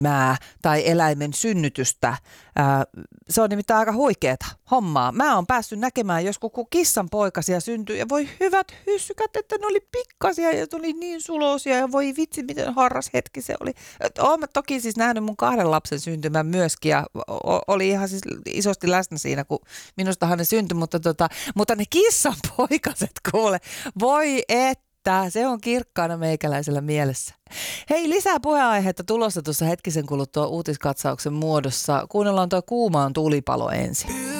tai eläimen synnytystä. Se on nimittäin aika huikeeta hommaa. Mä oon päässyt näkemään joskus, kun kissan poikasia syntyi ja voi hyvät hyssykät, että ne oli pikkasia ja tuli niin sulosia ja voi vitsi, miten harras hetki se oli. Oon mä toki siis nähnyt mun 2 lapsen syntymän myöskin ja oli ihan siis isosti läsnä siinä, kun minustahan ne syntyi, mutta ne kissan poikaset kuule, voi se on kirkkaana meikäläisellä mielessä. Hei, lisää puheenaiheita tulossa tuossa hetkisen kuluttua uutiskatsauksen muodossa. Kuunnellaan tuo Kuumaan tulipalo ensin.